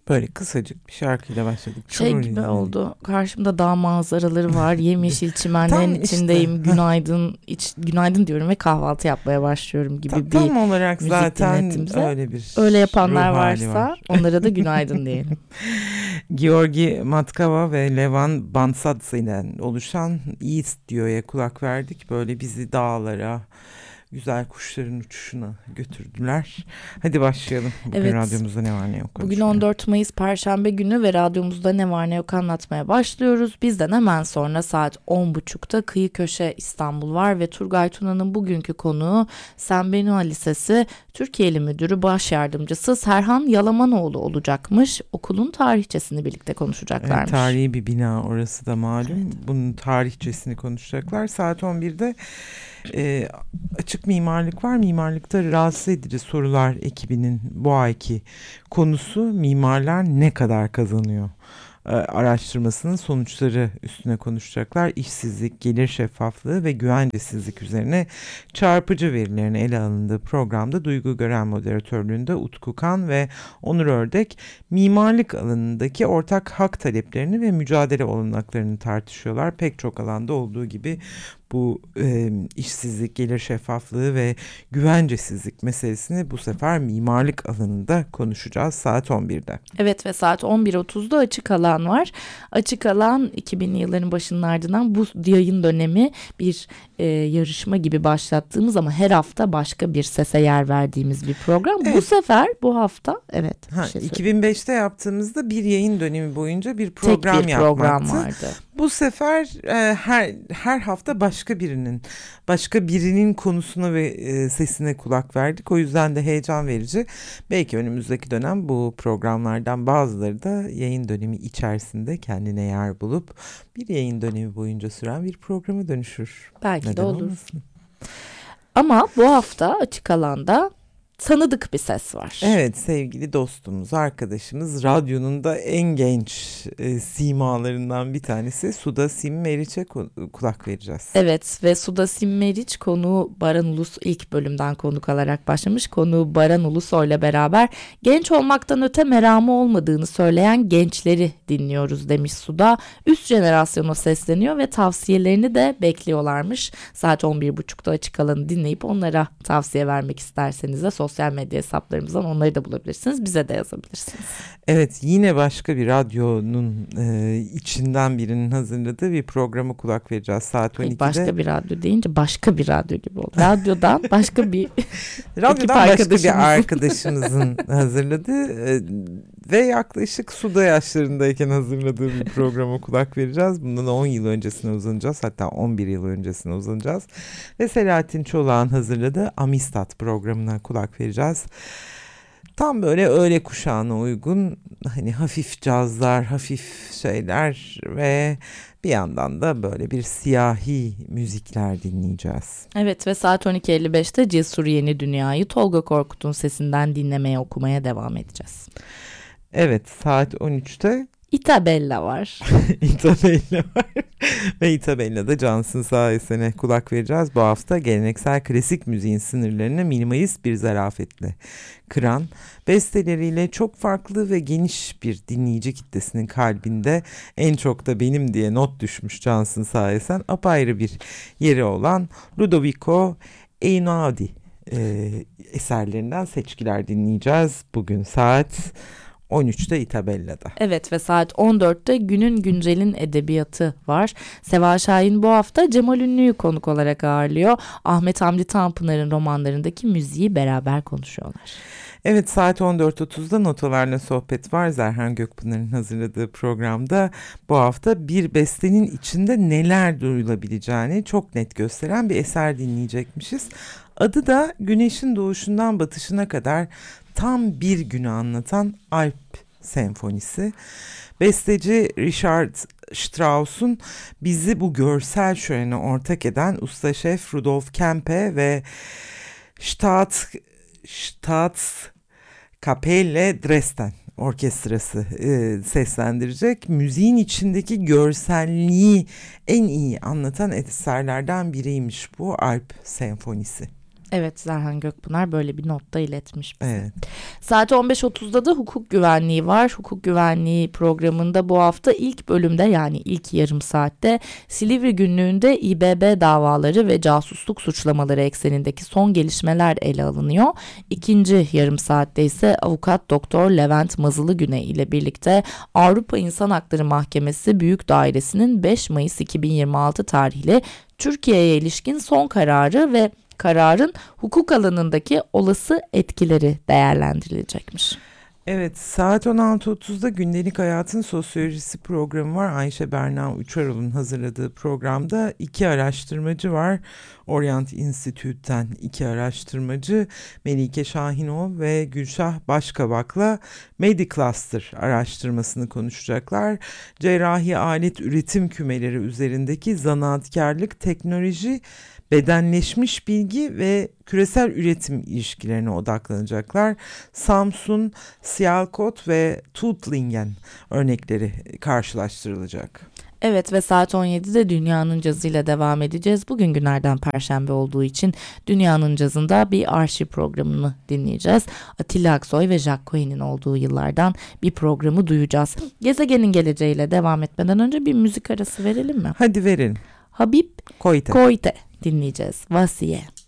Böyle kısacık bir şarkıyla başladık. Şey gibi oldu. Karşımda dağ manzaraları var. Yemyeşil çimenlerin içindeyim. Günaydın. Günaydın diyorum ve kahvaltı yapmaya başlıyorum gibi bir tam olarak müzik zaten dinletimize. öyle bir öyle yapanlar varsa var. onlara da günaydın diyelim. Georgi Matkava ve Levan Bansadze'den oluşan East diyor'ya kulak verdik. Böyle bizi dağlara, güzel kuşların uçuşuna götürdüler. Hadi başlayalım. Bugün evet, radyomuzda ne var ne yok. Bugün 14 Mayıs Perşembe günü ve radyomuzda ne var ne yok anlatmaya başlıyoruz. Bizden hemen sonra saat 10.30'da Kıyı Köşe İstanbul var ve Turgay Tuna'nın bugünkü konuğu Sembenua Lisesi Türkiye'li Müdürü Baş Yardımcısı Serhan Yalamanoğlu olacakmış. Okulun tarihçesini birlikte konuşacaklarmış. Evet, tarihi bir bina orası da malum. Evet. Bunun tarihçesini konuşacaklar. Saat 11'de açık mimarlık var. Mimarlıkta rahatsız edici sorular ekibinin bu ayki konusu mimarlar ne kadar kazanıyor araştırmasının sonuçları üstüne konuşacaklar. İşsizlik, gelir şeffaflığı ve güvencesizlik üzerine çarpıcı verilerin ele alındığı programda Duygu Gören moderatörlüğünde Utku Kan ve Onur Ördek mimarlık alanındaki ortak hak taleplerini ve mücadele olanaklarını tartışıyorlar. Pek çok alanda olduğu gibi bu işsizlik, gelir şeffaflığı ve güvencesizlik meselesini bu sefer mimarlık alanında konuşacağız saat 11'de. Evet ve saat 11.30'da Açık Alan var. Açık Alan 2000'li yılların başının ardından bu yayın dönemi bir yarışma gibi başlattığımız ama her hafta başka bir sese yer verdiğimiz bir program. Evet. Bu sefer bu hafta 2005'te yaptığımızda bir yayın dönemi boyunca bir program tek bir yapmaktı. Program vardı. Bu sefer her hafta başka birinin konusuna ve sesine kulak verdik. O yüzden de heyecan verici. Belki önümüzdeki dönem bu programlardan bazıları da yayın dönemi içerisinde kendine yer bulup bir yayın dönemi boyunca süren bir programa dönüşür. Belki neden de olur. Olmasın? Ama bu hafta Açık Alan'da tanıdık bir ses var. Evet, sevgili dostumuz, arkadaşımız, radyonun da en genç simalarından bir tanesi Suda Sim Meriç'e kulak vereceğiz. Evet ve Suda Sim Meriç konuğu Baran Ulus ilk bölümden konuk alarak başlamış. Konuğu Baran Ulusoy'la beraber genç olmaktan öte meramı olmadığını söyleyen gençleri dinliyoruz demiş Suda. Üst jenerasyona sesleniyor ve tavsiyelerini de bekliyorlarmış. Saat 11.30'da Açık Alan'ı dinleyip onlara tavsiye vermek isterseniz de sosyal medya hesaplarımızdan onları da bulabilirsiniz. Bize de yazabilirsiniz. Evet, yine başka bir radyonun içinden birinin hazırladığı bir programa kulak vereceğiz saat 12'de. Başka bir radyo deyince başka bir radyo gibi oldu. Radyodan başka bir arkadaşımızın hazırladığı ve yaklaşık suda yaşlarındayken hazırladığı bir programa kulak vereceğiz. Bundan 10 yıl öncesine uzanacağız. Hatta 11 yıl öncesine uzanacağız. Ve Selahattin Çolak'ın hazırladığı Amistat programına kulak vereceğiz. Tam böyle öğle kuşağına uygun, hani hafif cazlar, hafif şeyler ve bir yandan da böyle bir siyahi müzikler dinleyeceğiz. Evet ve saat 12.55'te Cesur Yeni Dünya'yı Tolga Korkut'un sesinden dinlemeye, okumaya devam edeceğiz. Evet, saat 13'te İtabella var. İtabella var. Ve İtabella'da Cansın Sağesen'e kulak vereceğiz. Bu hafta geleneksel klasik müziğin sınırlarını minimalist bir zarafetle kıran, besteleriyle çok farklı ve geniş bir dinleyici kitlesinin kalbinde en çok da benim diye not düşmüş Cansın Sağesen, apayrı bir yeri olan Ludovico Einaudi eserlerinden seçkiler dinleyeceğiz. Bugün saat 13'te İtabella'da. Evet ve saat 14'te Günün Güncel'in edebiyatı var. Seva Şahin bu hafta Cemal Ünlü'yü konuk olarak ağırlıyor. Ahmet Hamdi Tanpınar'ın romanlarındaki müziği beraber konuşuyorlar. Evet, saat 14.30'da Notalarla Sohbet var. Zerhan Gökpınar'ın hazırladığı programda bu hafta bir bestenin içinde neler duyulabileceğini çok net gösteren bir eser dinleyecekmişiz. Adı da güneşin doğuşundan batışına kadar tam bir günü anlatan Alp Senfonisi. Besteci Richard Strauss'un bizi bu görsel şölene ortak eden usta şef Rudolf Kempe ve Staatskapelle Dresden orkestrası seslendirecek. Müziğin içindeki görselliği en iyi anlatan eserlerden biriymiş bu Alp Senfonisi. Evet, Zerhan Gökpınar böyle bir notta iletmiş bize. Evet. Saat 15.30'da da hukuk güvenliği var. Hukuk güvenliği programında bu hafta ilk bölümde, yani ilk yarım saatte Silivri Günlüğü'nde İBB davaları ve casusluk suçlamaları eksenindeki son gelişmeler ele alınıyor. İkinci yarım saatte ise avukat doktor Levent Mazılıgüne ile birlikte Avrupa İnsan Hakları Mahkemesi Büyük Dairesi'nin 5 Mayıs 2026 tarihli Türkiye'ye ilişkin son kararı ve kararın hukuk alanındaki olası etkileri değerlendirilecekmiş. Evet, saat 16.30'da Gündelik Hayatın Sosyolojisi programı var. Ayşe Berna Uçarol'un hazırladığı programda 2 araştırmacı var. Orient Institute'ten 2 araştırmacı, Melike Şahinol ve Gülşah Başkabak'la Medicluster araştırmasını konuşacaklar. Cerrahi alet üretim kümeleri üzerindeki zanaatkarlık, teknoloji, bedenleşmiş bilgi ve küresel üretim ilişkilerine odaklanacaklar. Samsun, Sialkot ve Tuttlingen örnekleri karşılaştırılacak. Evet ve saat 17'de Dünyanın Cazı'yla devam edeceğiz. Bugün günlerden Perşembe olduğu için Dünyanın Cazı'nda bir arşiv programını dinleyeceğiz. Atilla Aksoy ve Jack Cohen'in olduğu yıllardan bir programı duyacağız. Gezegenin geleceğiyle devam etmeden önce bir müzik arası verelim mi? Hadi verelim. Habib Koite Koite dinleyeceğiz. Vasiye.